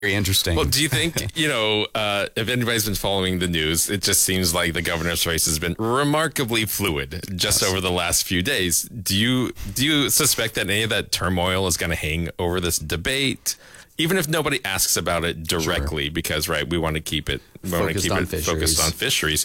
very interesting. Well, do you think, if anybody's been following the news, it just seems like the governor's race has been remarkably fluid just over the last few days. Do you suspect that any of that turmoil is going to hang over this debate? Even if nobody asks about it directly, Sure. Because, right, we want to keep it Focused on fisheries.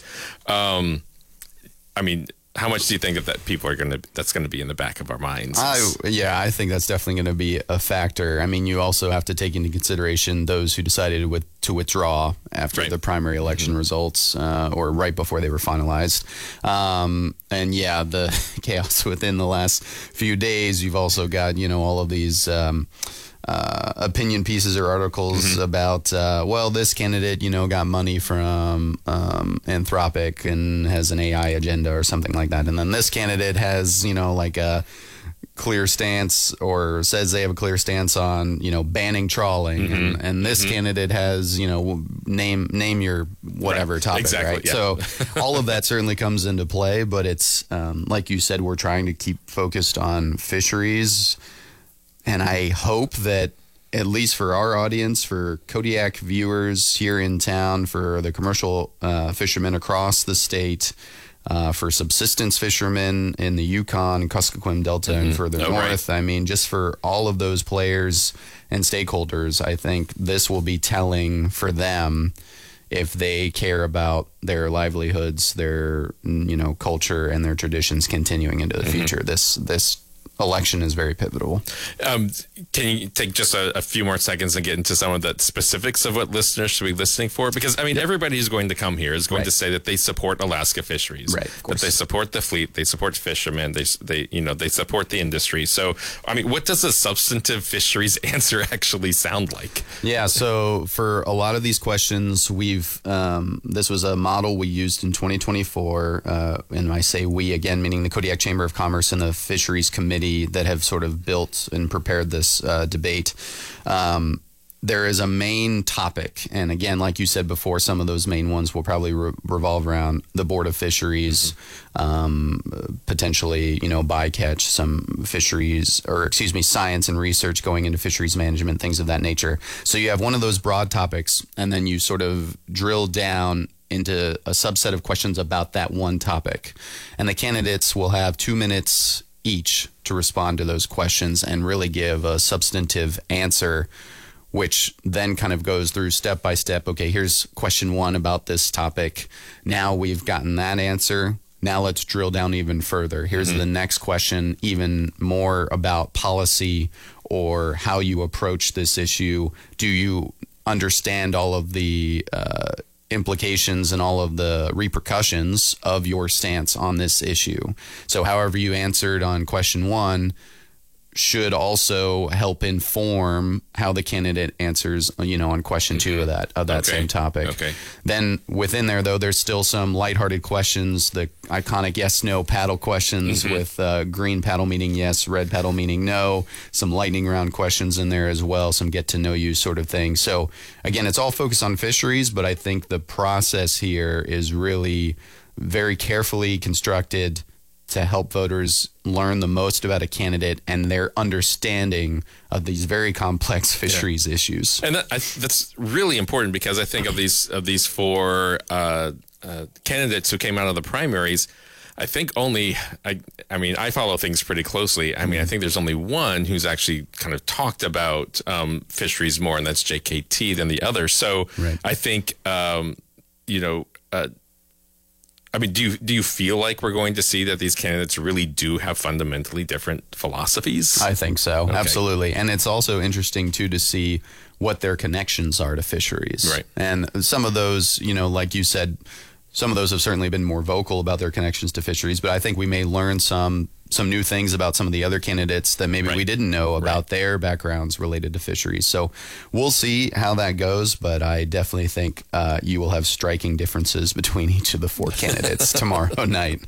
I mean, how much do you think that people are that's going to be in the back of our minds? I think that's definitely going to be a factor. I mean, you also have to take into consideration those who decided to withdraw after the primary election results, or right before they were finalized. And yeah, the chaos within the last few days. You've also got, all of these opinion pieces or articles about, this candidate, got money from Anthropic and has an AI agenda or something like that. And then this candidate has, like a clear stance or says they have a clear stance on, banning trawling. And this candidate has, name your whatever topic, exactly, right? Yeah. So all of that certainly comes into play, but it's, like you said, we're trying to keep focused on fisheries. And I hope that, at least for our audience, for Kodiak viewers here in town, for the commercial fishermen across the state, for subsistence fishermen in the Yukon, Kuskokwim Delta, and further north, I mean, just for all of those players and stakeholders, I think this will be telling for them if they care about their livelihoods, their culture, and their traditions continuing into the future. This election is very pivotal. Can you take just a few more seconds and get into some of the specifics of what listeners should be listening for? Because, I mean, everybody who's going to come here is going to say that they support Alaska fisheries, right? Of course. That they support the fleet, they support fishermen, they support the industry. So, I mean, what does a substantive fisheries answer actually sound like? Yeah, so for a lot of these questions, we've this was a model we used in 2024, and I say we again, meaning the Kodiak Chamber of Commerce and the Fisheries Committee that have sort of built and prepared this debate. There is a main topic, and again, like you said before, some of those main ones will probably revolve around the Board of Fisheries, potentially, bycatch, some fisheries, science and research going into fisheries management, things of that nature. So you have one of those broad topics, and then you sort of drill down into a subset of questions about that one topic. And the candidates will have 2 minutes each to respond to those questions and really give a substantive answer, which then kind of goes through step by step. Okay, here's question 1 about this topic. Now we've gotten that answer. Now let's drill down even further. Here's the next question, even more about policy or how you approach this issue. Do you understand all of the implications and all of the repercussions of your stance on this issue? So however you answered on question 1 should also help inform how the candidate answers, on question 2 of that same topic. Okay. Then within there, though, there's still some lighthearted questions, the iconic yes/no paddle questions with green paddle meaning yes, red paddle meaning no, some lightning round questions in there as well, some get to know you sort of thing. So again, it's all focused on fisheries, but I think the process here is really very carefully constructed to help voters learn the most about a candidate and their understanding of these very complex fisheries issues. And that's really important, because I think of these 4 candidates who came out of the primaries, I think I follow things pretty closely. I mean, I think there's only one who's actually kind of talked about fisheries more, and that's JKT, than the other. So I think, I mean, do you feel like we're going to see that these candidates really do have fundamentally different philosophies? I think so. Okay. Absolutely. And it's also interesting, too, to see what their connections are to fisheries. Right. And some of those, like you said, some of those have certainly been more vocal about their connections to fisheries, but I think we may learn some new things about some of the other candidates that maybe we didn't know about their backgrounds related to fisheries. So we'll see how that goes, but I definitely think you will have striking differences between each of the 4 candidates tomorrow night.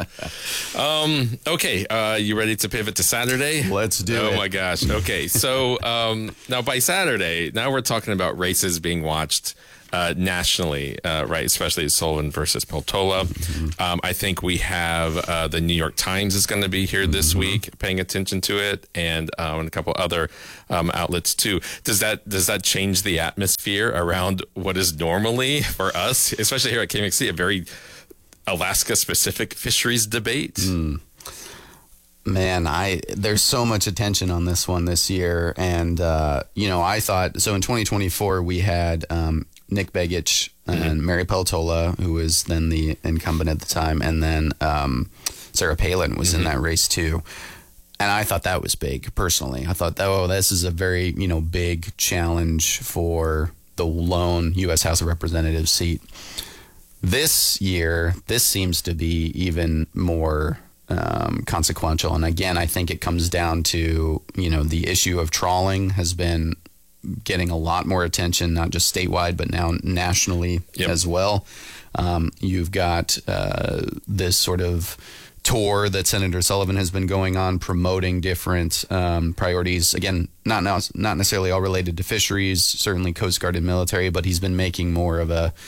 Okay, you ready to pivot to Saturday? Let's do it. Oh my gosh. Okay, so now by Saturday, now we're talking about races being watched nationally, right? Especially Sullivan versus Peltola. I think we have the New York Times is going to be here this week, paying attention to it, and a couple other outlets too. Does that change the atmosphere around what is normally for us, especially here at KMXC, a very Alaska-specific fisheries debate? Man, there's so much attention on this one this year, and I thought so. In 2024, we had Nick Begich and Mary Peltola, who was then the incumbent at the time, and then Sarah Palin was in that race too. And I thought that was big, personally. I thought, this is a very big challenge for the lone U.S. House of Representatives seat. This year, this seems to be even more consequential. And again, I think it comes down to, the issue of trawling has been getting a lot more attention, not just statewide, but now nationally as well. You've got this sort of tour that Senator Sullivan has been going on, promoting different priorities. Again, not necessarily all related to fisheries, certainly Coast Guard and military, but he's been making more of a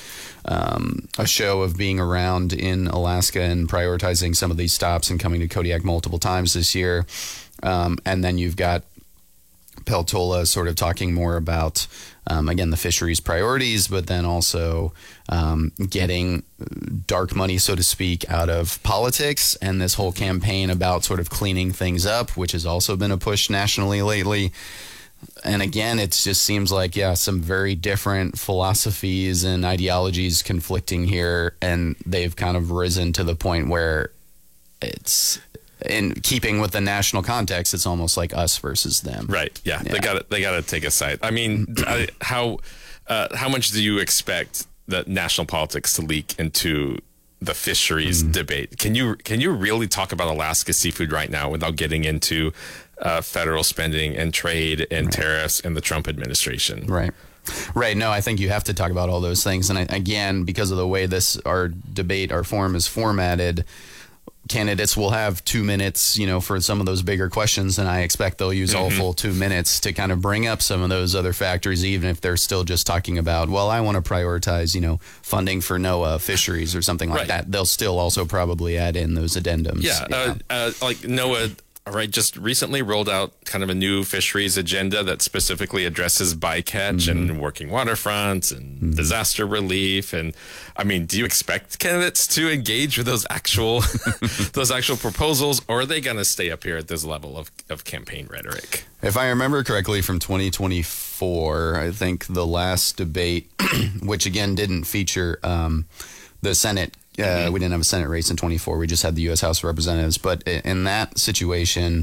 show of being around in Alaska and prioritizing some of these stops and coming to Kodiak multiple times this year. And then you've got Peltola sort of talking more about, again, the fisheries priorities, but then also getting dark money, so to speak, out of politics, and this whole campaign about sort of cleaning things up, which has also been a push nationally lately. And again, it just seems like, some very different philosophies and ideologies conflicting here, and they've kind of risen to the point where it's, in keeping with the national context, it's almost like us versus them. Right. Yeah. They got to take a side. I mean, how much do you expect the national politics to leak into the fisheries debate? Can you really talk about Alaska seafood right now without getting into federal spending and trade and tariffs and the Trump administration? Right. No, I think you have to talk about all those things. And again, because of the way our forum is formatted, candidates will have 2 minutes, for some of those bigger questions, and I expect they'll use all full 2 minutes to kind of bring up some of those other factors, even if they're still just talking about, I want to prioritize, funding for NOAA fisheries or something like that. They'll still also probably add in those addendums. Like NOAA, just recently rolled out kind of a new fisheries agenda that specifically addresses bycatch and working waterfronts and disaster relief. And I mean, do you expect candidates to engage with those actual proposals, or are they going to stay up here at this level of campaign rhetoric? If I remember correctly from 2024, I think the last debate, which again didn't feature the Senate. We didn't have a Senate race in 24. We just had the U.S. House of Representatives. But in that situation,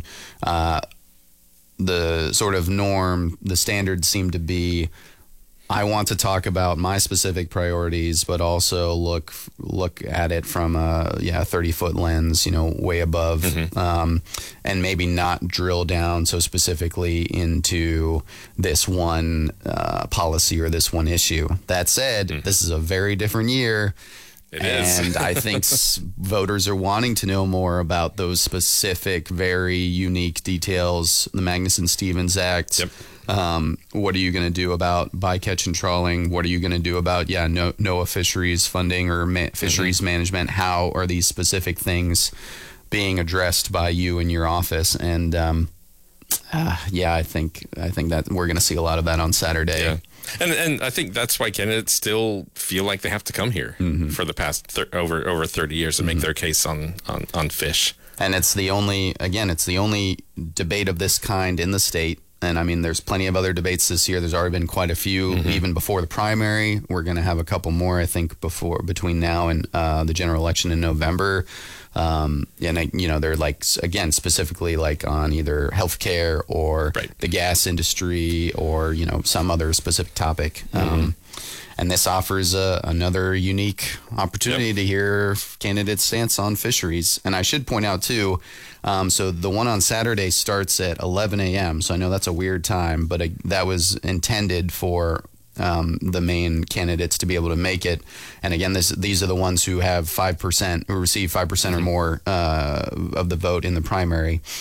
the sort of norm, the standard seemed to be, I want to talk about my specific priorities, but also look at it from a 30-foot lens, way above, and maybe not drill down so specifically into this one policy or this one issue. That said, this is a very different year. And I think voters are wanting to know more about those specific, very unique details. The Magnuson-Stevens Act. What are you going to do about bycatch and trawling? What are you going to do about NOAA fisheries funding or fisheries management? How are these specific things being addressed by you in your office? And I think that we're going to see a lot of that on Saturday. Yeah. And I think that's why candidates still feel like they have to come here for the past over 30 years to make their case on fish. And it's the only debate of this kind in the state. And I mean, there's plenty of other debates this year. There's already been quite a few, even before the primary. We're going to have a couple more, I think, between now and the general election in November. And they're again, specifically on either healthcare or the gas industry or, some other specific topic. And this offers another unique opportunity to hear candidates' stance on fisheries. And I should point out, too, so the one on Saturday starts at 11 a.m. So I know that's a weird time, but that was intended for the main candidates to be able to make it. And again, these are the ones who have 5%, who receive 5% or more of the vote in the primary.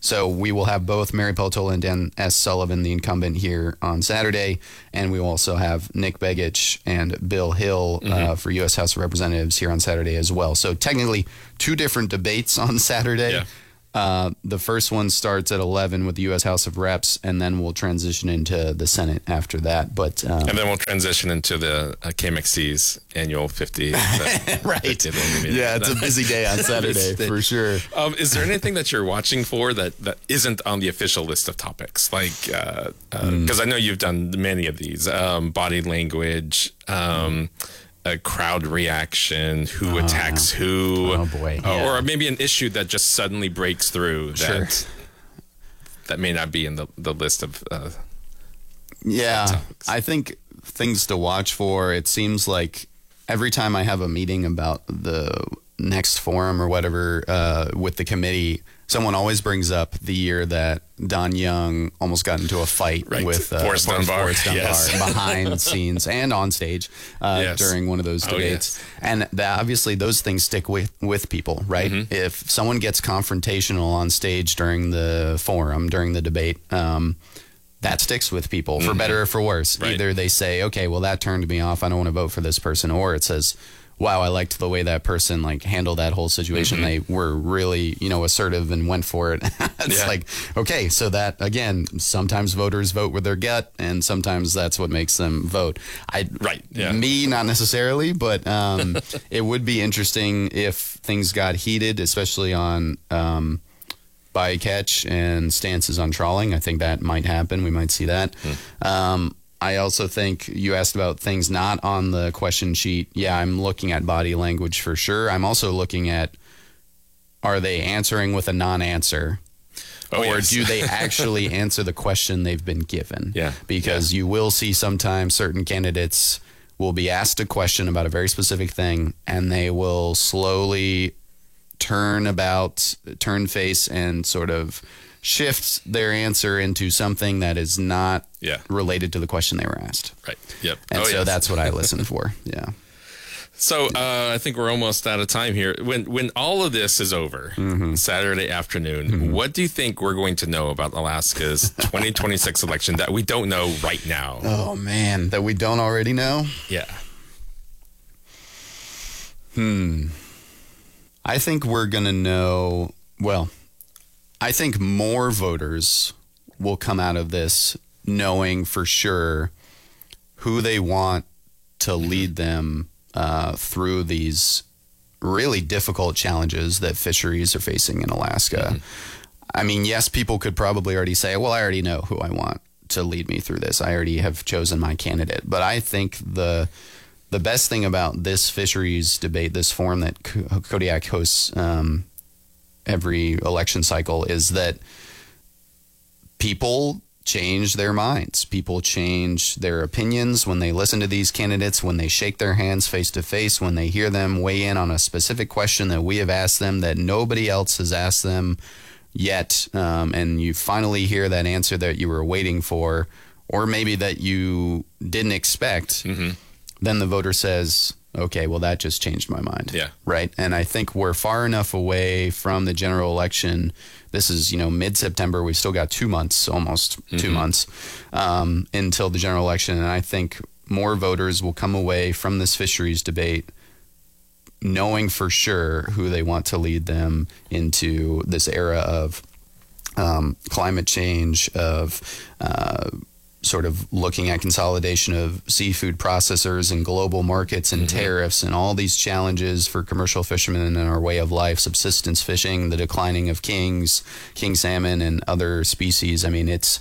So we will have both Mary Peltola and Dan S. Sullivan, the incumbent, here on Saturday, and we will also have Nick Begich and Bill Hill for U.S. House of Representatives here on Saturday as well. So technically 2 different debates on Saturday. Yeah. The first one starts at 11 with the U.S. House of Reps, and then we'll transition into the Senate after that. But and then we'll transition into the KMXC's annual 50. right. Yeah, it's a busy day on Saturday for sure. Is there anything that you're watching for that isn't on the official list of topics? Like, because I know you've done many of these, body language, a crowd reaction, who attacks who, oh boy, or maybe an issue that just suddenly breaks through that may not be in the list of topics. I think things to watch for, it seems like every time I have a meeting about the next forum or whatever with the committee, someone always brings up the year that Don Young almost got into a fight with Forrest Dunbar behind scenes and on stage during one of those debates. And that, obviously those things stick with people, right? If someone gets confrontational on stage during the forum, during the debate, that sticks with people for better or for worse. Right. Either they say, okay, well, that turned me off, I don't want to vote for this person, or it says, wow, I liked the way that person handled that whole situation. They were really, assertive and went for it. It's like, okay, so that, again, sometimes voters vote with their gut, and sometimes that's what makes them vote. Me, not necessarily, but it would be interesting if things got heated, especially on bycatch and stances on trawling. I think that might happen. We might see that. I also think you asked about things not on the question sheet. Yeah, I'm looking at body language for sure. I'm also looking at, are they answering with a non-answer? Or do they actually answer the question they've been given? Yeah. Because you will see sometimes certain candidates will be asked a question about a very specific thing, and they will slowly turn face and sort of shifts their answer into something that is not related to the question they were asked. Right. Yep. And that's what I listen for. Yeah. So I think we're almost out of time here. When all of this is over, Saturday afternoon, what do you think we're going to know about Alaska's 2026 election that we don't know right now? Oh, man, that we don't already know? Yeah. I think we're going to know, well, I think more voters will come out of this knowing for sure who they want to lead them through these really difficult challenges that fisheries are facing in Alaska. I mean, yes, people could probably already say, well, I already know who I want to lead me through this. I already have chosen my candidate. But I think the best thing about this fisheries debate, this forum that Kodiak hosts every election cycle, is that people change their minds. People change their opinions when they listen to these candidates, when they shake their hands face to face, when they hear them weigh in on a specific question that we have asked them that nobody else has asked them yet. And you finally hear that answer that you were waiting for, or maybe that you didn't expect. Then the voter says, okay, well, that just changed my mind. Yeah. Right. And I think we're far enough away from the general election. This is, mid-September. We've still got 2 months, almost 2 months until the general election. And I think more voters will come away from this fisheries debate knowing for sure who they want to lead them into this era of climate change, of sort of looking at consolidation of seafood processors and global markets and tariffs and all these challenges for commercial fishermen and our way of life, subsistence fishing, the declining of king salmon and other species. I mean, it's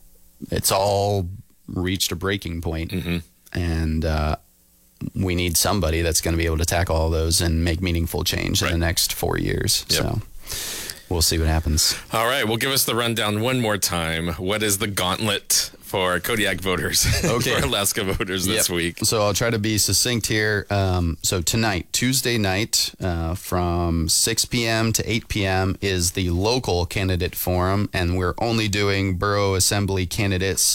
all reached a breaking point. And we need somebody that's going to be able to tackle all those and make meaningful change in the next 4 years. So we'll see what happens. All right. Well, give us the rundown one more time. What is the gauntlet for Kodiak voters, for Alaska voters this week? So I'll try to be succinct here. So tonight, Tuesday night, from 6 p.m. to 8 p.m. is the local candidate forum, and we're only doing borough assembly candidates.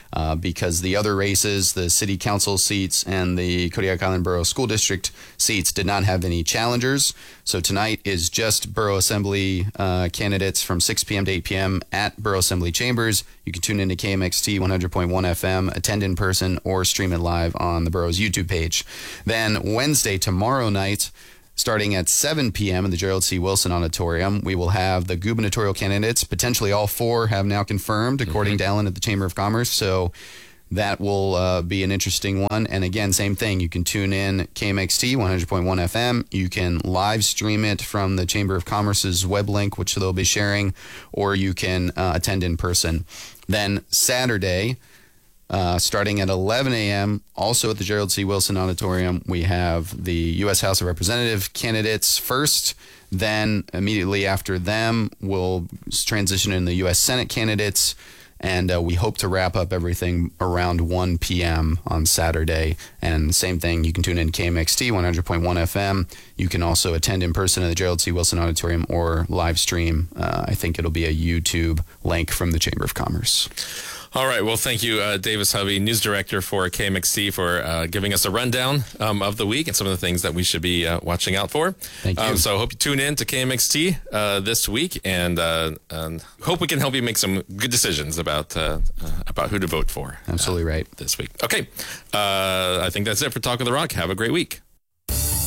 because the other races, the city council seats and the Kodiak Island Borough School District seats, did not have any challengers. So tonight is just Borough Assembly candidates from 6 p.m. to 8 p.m. at Borough Assembly Chambers. You can tune into KMXT 100.1 FM, attend in person, or stream it live on the borough's YouTube page. Then Wednesday, tomorrow night, starting at 7 p.m. in the Gerald C. Wilson Auditorium, we will have the gubernatorial candidates. Potentially all 4 have now confirmed, according to Ellen at the Chamber of Commerce. So that will be an interesting one. And again, same thing. You can tune in KMXT 100.1 FM. You can live stream it from the Chamber of Commerce's web link, which they'll be sharing, or you can attend in person. Then Saturday, starting at 11 a.m., also at the Gerald C. Wilson Auditorium, we have the U.S. House of Representative candidates first. Then immediately after them, we'll transition in the U.S. Senate candidates. And we hope to wrap up everything around 1 p.m. on Saturday. And same thing, you can tune in KMXT 100.1 FM. You can also attend in person at the Gerald C. Wilson Auditorium or live stream. I think it'll be a YouTube link from the Chamber of Commerce. All right. Well, thank you, Davis Hovey, news director for KMXT, for giving us a rundown of the week and some of the things that we should be watching out for. Thank you. So I hope you tune in to KMXT this week, and hope we can help you make some good decisions about who to vote for. Absolutely right. This week. Okay. I think that's it for Talk of the Rock. Have a great week.